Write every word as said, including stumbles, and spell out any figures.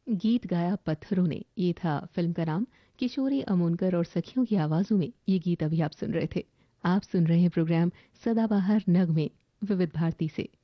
गीत गाया पत्थरों ने, ये था फिल्म का नाम। किशोरी अमोनकर और सखियों की आवाजों में ये गीत अभी आप सुन रहे थे। आप सुन रहे हैं प्रोग्राम सदाबहार नगमे विविध भारती से।